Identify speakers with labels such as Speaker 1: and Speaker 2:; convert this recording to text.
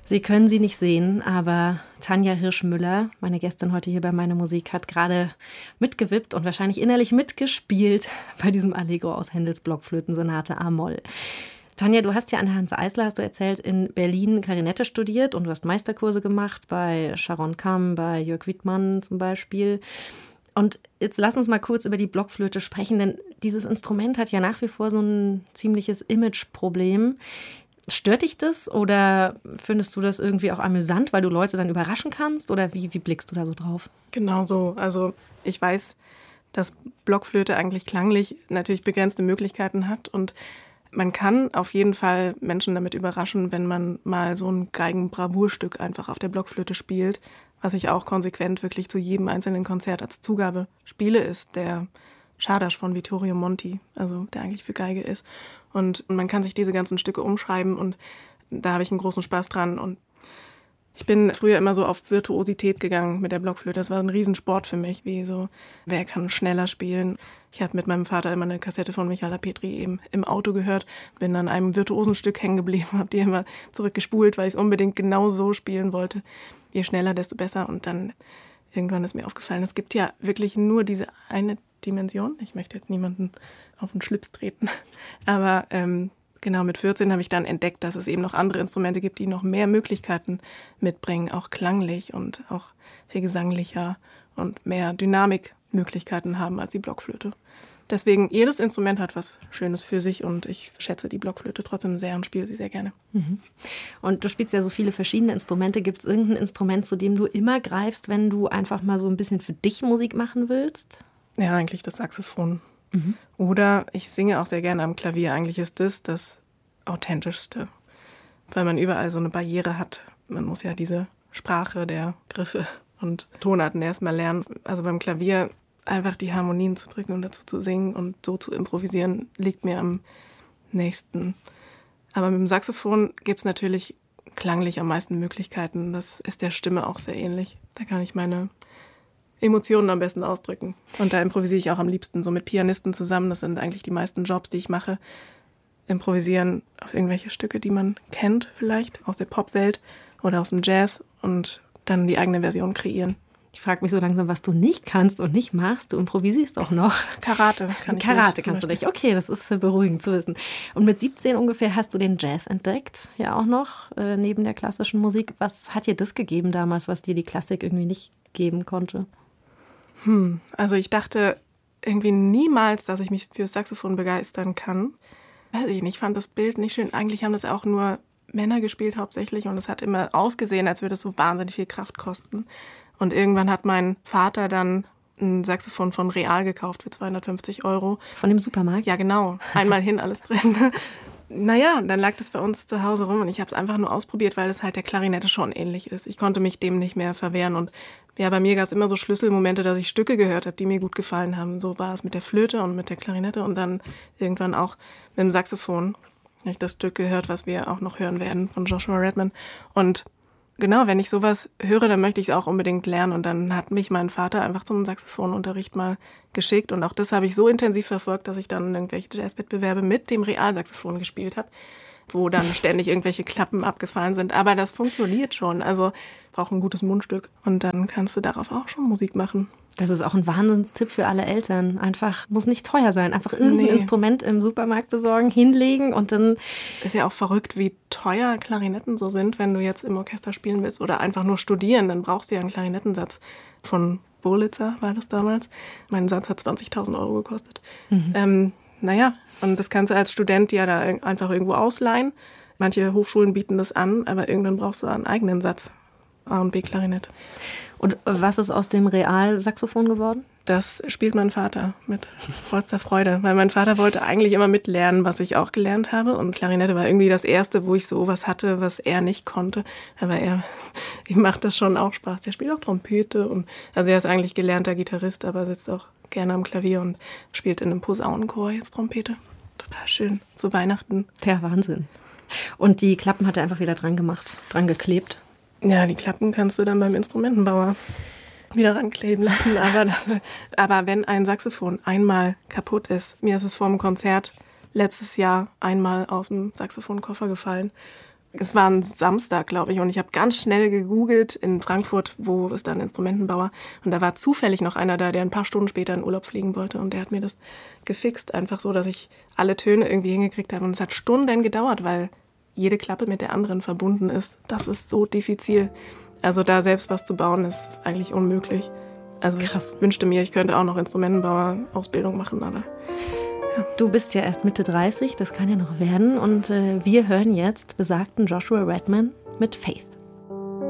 Speaker 1: Sie können sie nicht sehen, aber Tanja Hirschmüller, meine Gästin heute hier bei Meine Musik, hat gerade mitgewippt und wahrscheinlich innerlich mitgespielt bei diesem Allegro aus Händels Blockflötensonate A-Moll. Tanja, du hast ja an der Hanns Eisler, hast du erzählt, in Berlin Klarinette studiert und du hast Meisterkurse gemacht bei Sharon Kamm, bei Jörg Wiedmann zum Beispiel. Und jetzt lass uns mal kurz über die Blockflöte sprechen, denn dieses Instrument hat ja nach wie vor so ein ziemliches Imageproblem. Stört dich das oder findest du das irgendwie auch amüsant, weil du Leute dann überraschen kannst? Oder wie blickst du da so drauf?
Speaker 2: Genau so. Also ich weiß, dass Blockflöte eigentlich klanglich natürlich begrenzte Möglichkeiten hat. Und man kann auf jeden Fall Menschen damit überraschen, wenn man mal so ein Geigenbravourstück einfach auf der Blockflöte spielt. Was ich auch konsequent wirklich zu jedem einzelnen Konzert als Zugabe spiele, ist der Schadasch von Vittorio Monti, also der eigentlich für Geige ist. Und man kann sich diese ganzen Stücke umschreiben und da habe ich einen großen Spaß dran. Und ich bin früher immer so auf Virtuosität gegangen mit der Blockflöte. Das war ein Riesensport für mich, wie so, wer kann schneller spielen. Ich habe mit meinem Vater immer eine Kassette von Michala Petri eben im Auto gehört, bin an einem virtuosen Stück hängen geblieben, habe die immer zurückgespult, weil ich es unbedingt genau so spielen wollte. Je schneller, desto besser. Und dann irgendwann ist mir aufgefallen, es gibt ja wirklich nur diese eine Dimension. Ich möchte jetzt niemanden auf den Schlips treten. Aber genau mit 14 habe ich dann entdeckt, dass es eben noch andere Instrumente gibt, die noch mehr Möglichkeiten mitbringen, auch klanglich und auch viel gesanglicher und mehr Dynamikmöglichkeiten haben als die Blockflöte. Deswegen, jedes Instrument hat was Schönes für sich und ich schätze die Blockflöte trotzdem sehr und spiele sie sehr gerne.
Speaker 1: Und du spielst ja so viele verschiedene Instrumente. Gibt es irgendein Instrument, zu dem du immer greifst, wenn du einfach mal so ein bisschen für dich Musik machen willst?
Speaker 2: Ja, eigentlich das Saxophon. Oder ich singe auch sehr gerne am Klavier. Eigentlich ist das Authentischste, weil man überall so eine Barriere hat. Man muss ja diese Sprache der Griffe und Tonarten erstmal lernen. Also beim Klavier einfach die Harmonien zu drücken und dazu zu singen und so zu improvisieren, liegt mir am nächsten. Aber mit dem Saxophon gibt es natürlich klanglich am meisten Möglichkeiten. Das ist der Stimme auch sehr ähnlich. Da kann ich meine Emotionen am besten ausdrücken. Und da improvisiere ich auch am liebsten so mit Pianisten zusammen. Das sind eigentlich die meisten Jobs, die ich mache. Improvisieren auf irgendwelche Stücke, die man kennt vielleicht aus der Popwelt oder aus dem Jazz und dann die eigene Version kreieren.
Speaker 1: Ich frage mich so langsam, was du nicht kannst und nicht machst. Du improvisierst auch noch.
Speaker 2: Karate kann ich
Speaker 1: Karate kannst du nicht. Okay, das ist beruhigend zu wissen. Und mit 17 ungefähr hast du den Jazz entdeckt, ja auch noch, neben der klassischen Musik. Was hat dir das gegeben damals, was dir die Klassik irgendwie nicht geben konnte?
Speaker 2: Also ich dachte irgendwie niemals, dass ich mich fürs Saxophon begeistern kann. Weiß ich nicht, ich fand das Bild nicht schön. Eigentlich haben das auch nur Männer gespielt hauptsächlich und es hat immer ausgesehen, als würde es so wahnsinnig viel Kraft kosten. Und irgendwann hat mein Vater dann ein Saxophon von Real gekauft für 250 €.
Speaker 1: Von dem Supermarkt?
Speaker 2: Ja, genau. Einmal hin, alles drin. Naja, und dann lag das bei uns zu Hause rum und ich habe es einfach nur ausprobiert, weil es halt der Klarinette schon ähnlich ist. Ich konnte mich dem nicht mehr verwehren und ja, bei mir gab es immer so Schlüsselmomente, dass ich Stücke gehört habe, die mir gut gefallen haben. So war es mit der Flöte und mit der Klarinette und dann irgendwann auch mit dem Saxophon. Habe ich das Stück gehört, was wir auch noch hören werden von Joshua Redman. Und genau, wenn ich sowas höre, dann möchte ich es auch unbedingt lernen. Und dann hat mich mein Vater einfach zum Saxophonunterricht mal geschickt. Und auch das habe ich so intensiv verfolgt, dass ich dann irgendwelche Jazzwettbewerbe mit dem Realsaxophon gespielt habe, wo dann ständig irgendwelche Klappen abgefallen sind. Aber das funktioniert schon. Also braucht ein gutes Mundstück. Und dann kannst du darauf auch schon Musik machen.
Speaker 1: Das ist auch ein Wahnsinnstipp für alle Eltern. Einfach, muss nicht teuer sein. Einfach irgendein Instrument im Supermarkt besorgen, hinlegen und dann...
Speaker 2: Ist ja auch verrückt, wie teuer Klarinetten so sind, wenn du jetzt im Orchester spielen willst oder einfach nur studieren. Dann brauchst du ja einen Klarinettensatz. Von Wurlitzer war das damals. Mein Satz hat 20.000 € gekostet. Naja, und das kannst du als Student ja da einfach irgendwo ausleihen. Manche Hochschulen bieten das an, aber irgendwann brauchst du einen eigenen Satz. A- und B-Klarinette.
Speaker 1: Und was ist aus dem Realsaxophon geworden?
Speaker 2: Das spielt mein Vater mit vollster Freude, weil mein Vater wollte eigentlich immer mitlernen, was ich auch gelernt habe. Und Klarinette war irgendwie das Erste, wo ich so was hatte, was er nicht konnte. Aber ihm macht das schon auch Spaß. Er spielt auch Trompete. Also er ist eigentlich gelernter Gitarrist, aber sitzt auch gerne am Klavier und spielt in einem Posaunenchor jetzt Trompete. Total schön, zu Weihnachten.
Speaker 1: Ja, Wahnsinn. Und die Klappen hat er einfach wieder dran gemacht, dran geklebt.
Speaker 2: Ja, die Klappen kannst du dann beim Instrumentenbauer wieder rankleben lassen. Aber wenn ein Saxophon einmal kaputt ist, mir ist es vor dem Konzert letztes Jahr einmal aus dem Saxophonkoffer gefallen, Es war ein Samstag, glaube ich, und ich habe ganz schnell gegoogelt in Frankfurt, wo ist da ein Instrumentenbauer. Und da war zufällig noch einer da, der ein paar Stunden später in Urlaub fliegen wollte. Und der hat mir das gefixt, einfach so, dass ich alle Töne irgendwie hingekriegt habe. Und es hat Stunden gedauert, weil jede Klappe mit der anderen verbunden ist. Das ist so diffizil. Also da selbst was zu bauen, ist eigentlich unmöglich. Also krass. Ich wünschte mir, ich könnte auch noch Instrumentenbauer-Ausbildung machen, aber...
Speaker 1: Du bist ja erst Mitte 30, das kann ja noch werden. Und wir hören jetzt besagten Joshua Redman mit Faith.